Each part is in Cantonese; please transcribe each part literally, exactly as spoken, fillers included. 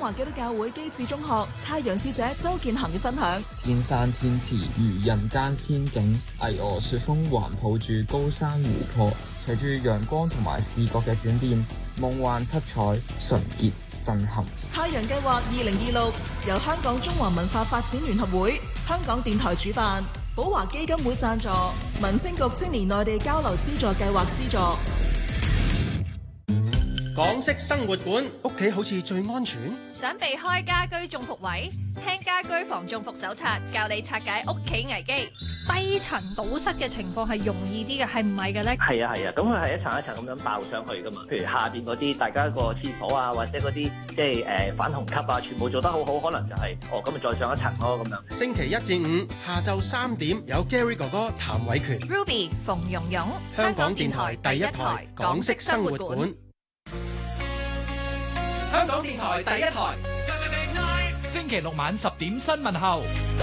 華基督教會基智中學太陽使者周建恒嘅分享。 天山天池如人間仙境，巍峨雪峰環抱住高山湖泊，隨住陽光同埋視覺嘅轉變，夢幻七彩，純潔震撼。 太陽計劃二零二六由香港中華文化發展聯合會、香港電台主辦，寶華基金會贊助，民政局青年內地交流資助計劃資助。 港式生活館，屋企好似最安全。 想避開家居中伏位？聽家居防中伏手冊，教你拆解屋企危機。低層堵塞嘅情況係容易啲嘅，係唔係嘅咧？ 係啊係啊，咁佢係一層一層咁樣爆上去噶嘛。譬如下邊嗰啲，大家個廁所啊，或者嗰啲即係誒、呃、反虹吸啊，全部做得好好，可能就係、是、哦咁咪再上一層咯咁樣。 星期一至五下晝三點有 Gary 哥哥譚偉權 Ruby 馮蓉蓉， 香港電台第一台港式生活館。香港電台第一台， 星期六晚十點新聞後。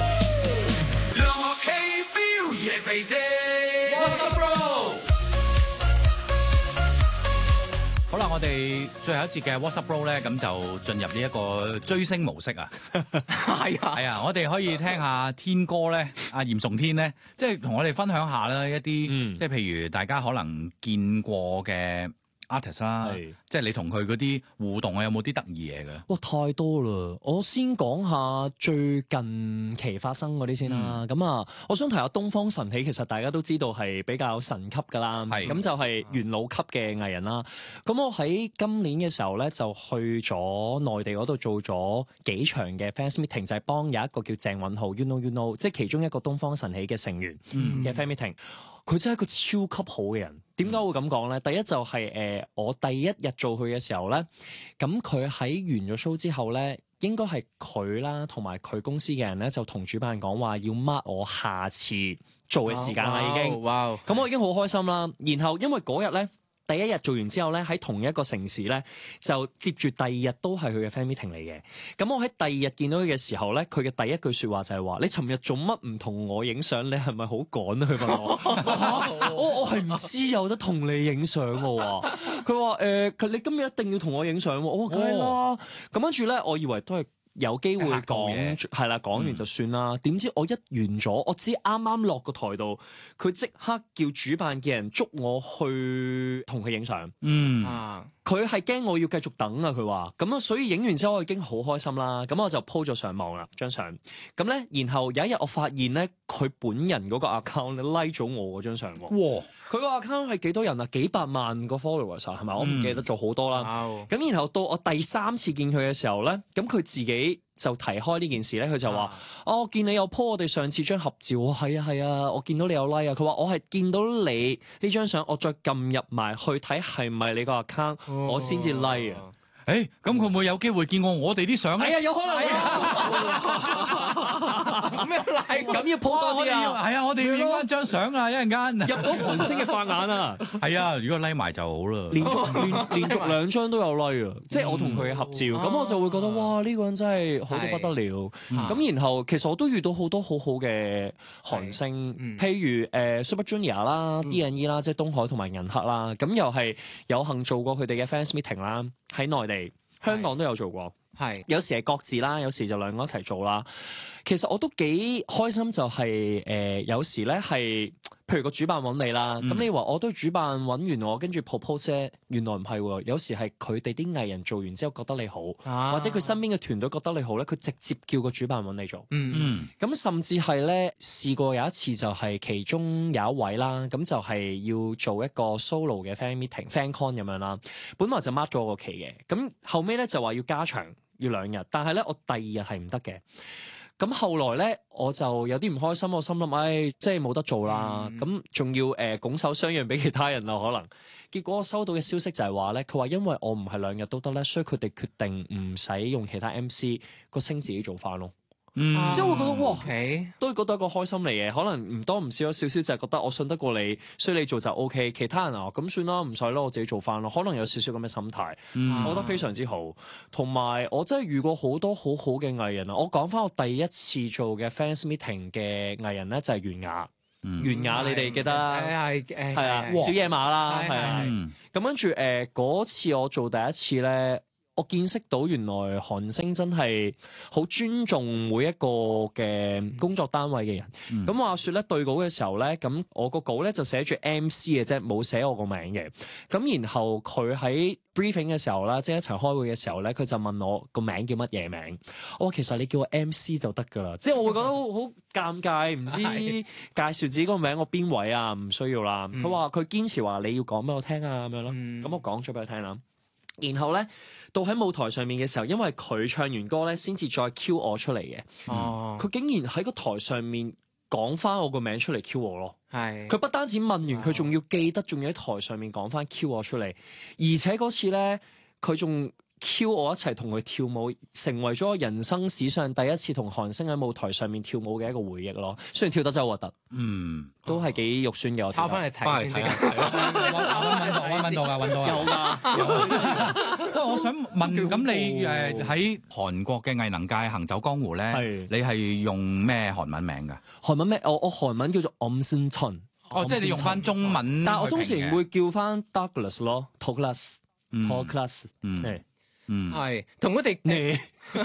好啦，我哋最後一節嘅 WhatsApp Bro 咧，咁就進入呢一個追星模式啊。係啊，係啊，我哋可以聽下天哥咧，阿嚴崇天咧，即係同我哋分享下啦一啲，嗯、即係譬如大家可能見過嘅artist 啦，即係你同佢嗰啲互動啊，有冇啲得意嘢嘅？ 哇，太多啦！我先講下最近期發生嗰啲先啦。咁啊、嗯，我想提下東方神起，其實大家都知道係比較神級噶啦，咁就係元老級嘅藝人啦。咁我喺今年嘅時候咧，就去咗內地嗰度做咗幾場嘅 fans meeting，就係幫有一個叫鄭允浩 ，you know you know，即係其中一個東方神起嘅成員嘅 fans meeting。佢真係一個超級好嘅人。點解會咁講咧？第一就係、是、誒、呃，我第一日做佢嘅時候咧，咁佢喺完咗 show 之後咧，應該係佢啦，同埋佢公司嘅人咧，就同主辦人講話要 mark 我下次做嘅時間啦，已經。哇！咁我已經好開心啦。然後因為嗰日咧，第一日做完之後咧，喺同一個城市咧，就接住第二日都係佢嘅 fan meeting 嚟嘅。咁我喺第二日見到佢嘅時候咧，佢嘅第一句説話就係話：你尋日做乜唔同我影相？你係咪好趕啊？佢問我，我我係唔知有得同你影相嘅喎。佢話誒，佢、呃、你今日一定要同我影相喎。我話梗係啦。咁跟住咧，我以為都係有機會講係啦，講完就算啦。點、嗯、知我一完咗，我只啱啱落個台度，佢即刻叫主辦嘅人捉我去同佢影相。嗯啊，佢係驚我要繼續等啊！佢話咁啊，所以影完之後我已經好開心啦。咁我就 po 咗上網啦張相。咁咧，然後有一日我發現咧，佢本人嗰個 account 咧 like 咗我嗰張相。哇！佢個 account 係幾多人啊？幾百萬個 followers 啊？係咪？我唔記得咗好多啦。咁、嗯、然後到我第三次見佢嘅時候咧，咁佢自己就提開呢件事咧，佢就話：啊、哦，我見你有 po 我哋上次張合照，係啊係啊，我見到你有 like 啊。佢話我係見到你呢張相，我再撳入埋去睇係咪你個 account，、哦、我先至 like 啊。 誒，咁佢會唔會有機會見過我哋啲相咧？ 係啊，有可能啊！咩賴？咁要 po 多啲啊！ 係啊，我哋要影翻張相啊！一陣間入到韓星嘅法眼啊！ 係啊，如果 like 埋就好啦。 連續連連續兩張都有 like 啊！即係我同佢嘅合照，咁、嗯、我就會覺得哇，呢、呢個人真係好到不得了。咁、嗯、然後其實我都遇到好多好好嘅韓星，嗯、譬如誒、呃、Super Junior 啦、嗯、D N E 啦，即係東海同埋銀赫啦，咁又係有幸做過佢哋嘅 fans meeting 啦。喺內地、香港都有做過，係有時係各自啦，有時就兩個一齊做啦。其實我都幾開心、就係，就係誒有時咧係，譬如個主辦揾你啦，咁、嗯、你話我都主辦揾完我，跟住 propose 啫，原來唔係喎。有時係佢哋啲藝人做完之後覺得你好，啊、或者佢身邊嘅團隊覺得你好咧，佢直接叫個主辦揾你做。嗯嗯。咁甚至係咧試過有一次就係其中有一位啦，咁就係要做一個 solo 嘅 fan meeting、fan con 咁樣啦。本來就 mark 咗個期嘅，咁後尾咧就話要加長，要兩日，但係咧我第二日係唔得嘅。咁後來咧，我就有啲唔開心，我心諗，唉、哎，即係冇得做啦。咁仲、嗯、要誒、呃、拱手相讓俾其他人啦，可能。結果我收到嘅消息就係話咧，佢話因為我唔係兩日都得咧，所以佢哋決定唔使用，用其他 M C，個星自己做翻咯。嗯，即係會覺得哇，okay. 都係覺得一個開心嚟嘅，可能唔多唔少有少少就係覺得我信得過你，所以你做就 O K。其他人啊，咁算啦，唔使咯，我自己做翻咯。可能有少少咁嘅心態，嗯、我覺得非常之好。同埋我真係遇過好多好好嘅藝人啊！我講翻我第一次做嘅 fans meeting 嘅藝人咧，就係袁雅。袁雅，你哋記得啦？係係係啊，小野馬啦，係啊。咁跟住誒嗰次我做第一次咧。 我見識到原來韓星真係好尊重每一個嘅工作單位嘅人。咁、嗯、話說咧對稿嘅時候咧，咁我個稿咧就寫住 M C 嘅啫，冇寫我個名嘅。咁然後佢喺 briefing 嘅時候啦，即係一齊開會嘅時候咧，佢就問我個名叫乜嘢名。我話其實你叫我 M C 就得㗎啦，即係我會覺得好尷尬，唔知介紹自己個名我邊位啊？唔需要啦。佢話佢堅持話你要講俾我聽啊咁樣咯。咁、嗯、我講咗俾佢聽啦。然後咧，到喺舞台上面嘅時候，因為佢唱完歌咧，先至再 cue 我出嚟嘅。哦，佢竟然喺個台上面講翻我個名出嚟 cue 我咯。係，佢不單止問完，佢仲要記得，仲要喺台上面講翻 cue 我出嚟。而且嗰次咧，佢仲 cue 我一齊同佢跳舞，成為咗我人生史上第一次同韓星喺舞台上面跳舞嘅一個回憶咯。雖然跳得真係核突，嗯，都係幾肉酸嘅。我抄翻嚟睇先，揾到揾到㗎，揾到有㗎，有。 不過我想問，咁你誒喺韓國嘅藝能界行走江湖咧，你係用咩韓文名㗎？韓文咩？我我韓文叫做 Omsunton。哦，即係你用翻中文。但係我通常會叫翻 Douglas 咯 ，Douglas，Douglas，嗯。 嗯，係同佢哋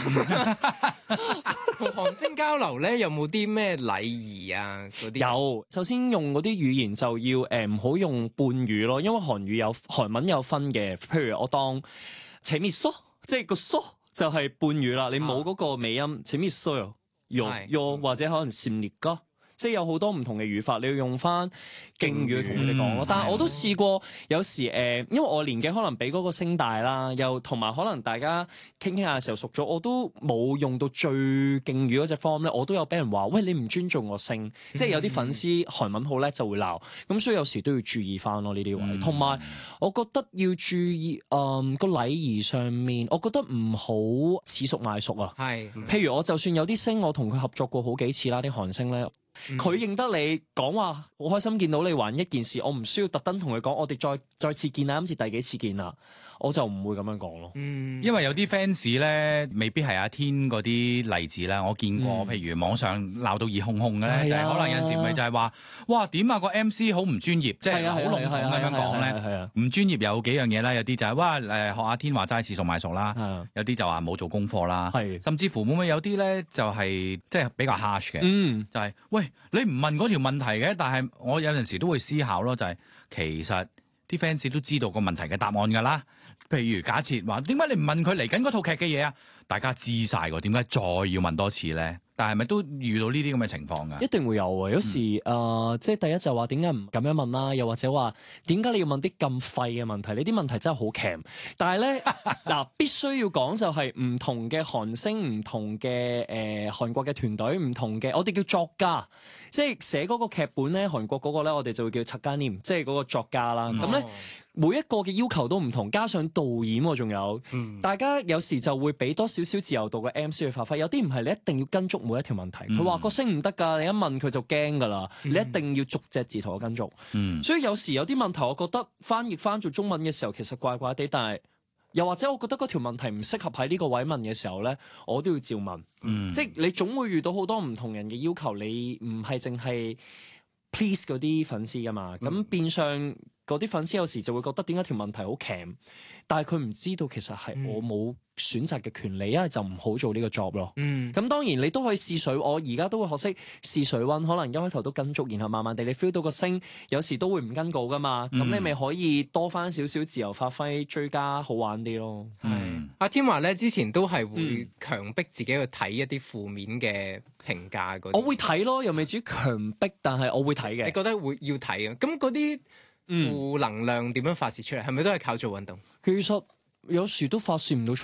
同韓星交流咧，有冇啲咩禮儀啊？嗰啲有，首先用嗰啲語言就要誒唔好用半語咯，因為韓語有韓文有分嘅。譬如我當前面嗦，即係個嗦就係半語啦，你冇嗰個尾音，前面嗦又又又或者可能閃烈歌。即係有好多唔同嘅語法，你要用翻敬語同佢哋講咯。但係我都試過有時誒、呃，因為我年紀可能比嗰個星大啦，又同埋可能大家傾傾下嘅時候熟咗，我都冇用到最敬語嗰隻 form 咧，我都有俾人話，喂，你唔尊重我星，嗯、即係有啲粉絲韓文好叻就會鬧，咁所以有時都要注意翻咯呢啲位。同埋、嗯、我覺得要注意誒個禮儀上面，我覺得唔好恃熟賣熟啊。係，譬如我就算有啲星，我同佢合作過好幾次啦，啲韓星咧。佢、嗯、認得你講話，好開心見到你還一件事，我唔需要特登同佢講，我哋再再次見啦，今次第幾次見啦，我就唔會咁樣講咯。嗯，因為有啲 fans 咧，未必係阿天嗰啲例子啦。我見過，嗯、譬如網上鬧到熱烘烘嘅咧，嗯、就係可能有陣時咪就係話，哇點啊個 M C 好唔專業，即係好籠統咁樣講咧。唔專業有幾樣嘢啦，有啲就係、是、哇誒學阿天話齋恃熟賣熟啦，的有啲就話冇做功課啦，的甚至乎會唔會有啲咧就係即係比較 harsh 嘅，嗯、就係、是、喂。你唔問嗰條問題嘅，但係我有陣時都會思考咯，就係、是、其實啲 fans 都知道個問題嘅答案㗎啦。譬如假設話，點解你唔問佢嚟緊嗰套劇嘅嘢啊？大家知晒個，點解再要問多次咧？但係咪都遇到呢啲咁嘅情況㗎？一定會有啊！有時誒、嗯呃，即係第一就話點解唔咁樣問啦？又或者話點解你要問啲咁廢嘅問題？呢啲問題真係好 cam。但係咧嗱，必須要講就係唔同嘅韓星、唔同嘅誒、呃、韓國嘅團隊、唔同嘅我哋叫作家，即係寫嗰個劇本咧，韓國嗰個咧，我哋就會叫策家念，即係嗰個作家啦。咁咧、嗯。每一個嘅要求都唔同，加上導演喎，仲有，嗯、大家有時就會俾多少少自由度嘅 M C 去發揮。有啲唔係你一定要跟足每一條問題。佢話、嗯、個聲唔得㗎，你一問佢就驚㗎啦。嗯、你一定要逐隻字同我跟足。嗯、所以有時有啲問題，我覺得翻譯翻做中文嘅時候其實怪怪地，但係又或者我覺得嗰條問題唔適合喺呢個位問嘅時候咧，我都要照問。嗯、即係你總會遇到好多唔同人嘅要求，你唔係淨係 please 嗰啲粉絲㗎嘛。咁、嗯、變相。嗰啲粉絲有時就會覺得點解條問題好鉗，但係佢唔知道其實係我冇選擇嘅權利，一係就唔好做呢個 job 咯。嗯，咁當然你都可以試水，我而家都會學識試水溫，可能一開頭都跟足，然後慢慢地你 feel 到個聲，有時都會唔跟稿噶嘛。咁、嗯、你咪可以多翻少少自由發揮，追加好玩啲咯。係、嗯、阿天華咧，之前都係會強迫自己去睇一啲負面嘅評價嗰啲。我會睇咯，又未至於強迫，但係我會睇嘅。你覺得會要睇啊？咁嗰啲。負能量點樣發泄出嚟？係咪都係靠做運動？其實有時都發泄唔到出